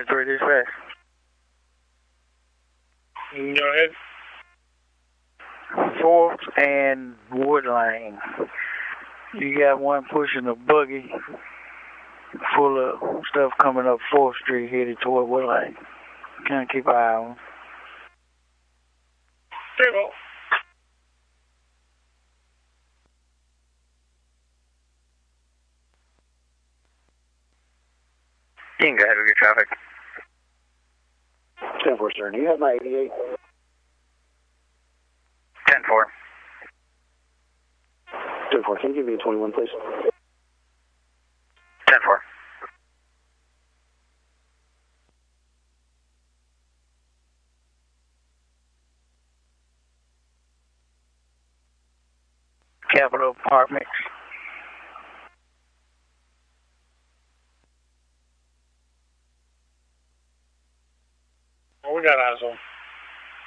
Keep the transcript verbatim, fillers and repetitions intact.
three dispatch. Go ahead. Fourth and Wood Lane. You got one pushing a buggy full of stuff coming up fourth Street headed toward Wood Lane. Kind of keep an eye on. Table. You can go ahead with your traffic. ten four, sir. Do you have my eighty-eight? ten four. ten four. Can you give me a twenty-one, please? ten four. Capitol Apartments. Oh, we got eyes on.